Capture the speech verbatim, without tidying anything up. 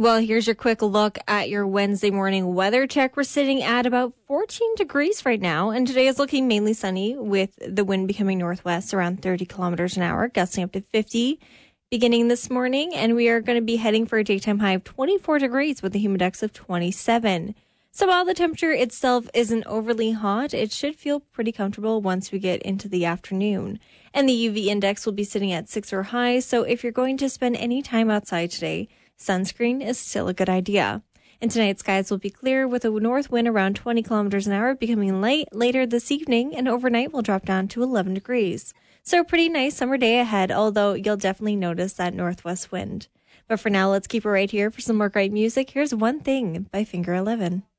Well, here's your quick look at your Wednesday morning weather check. We're sitting at about fourteen degrees right now, and today is looking mainly sunny with the wind becoming northwest around thirty kilometers an hour, gusting up to fifty beginning this morning. And we are going to be heading for a daytime high of twenty-four degrees with a humidex of twenty-seven. So while the temperature itself isn't overly hot, it should feel pretty comfortable once we get into the afternoon. And the U V index will be sitting at six or high. So if you're going to spend any time outside today, sunscreen is still a good idea. And tonight, skies will be clear with a north wind around twenty kilometers an hour, becoming light later this evening, and overnight will drop down to eleven degrees. So a pretty nice summer day ahead, although you'll definitely notice that northwest wind. But for now, let's keep it right here for some more great music. Here's One Thing by Finger eleven.